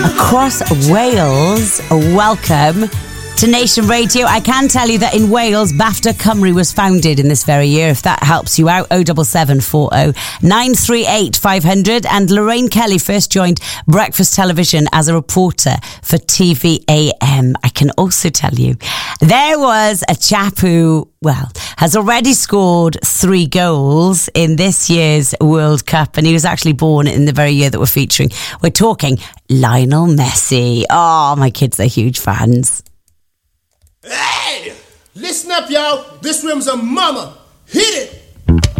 across Wales. Welcome to Nation Radio. I can tell you that in Wales, BAFTA Cymru was founded in this very year, if that helps you out. 07740 938 500. And Lorraine Kelly first joined Breakfast Television as a reporter for TVAM. I can also tell you there was a chap who, well, has already scored 3 goals in this year's World Cup, and he was actually born in the very year that we're featuring. We're talking Lionel Messi. Oh, my kids are huge fans. Hey! Listen up, y'all. This room's a mama. Hit it!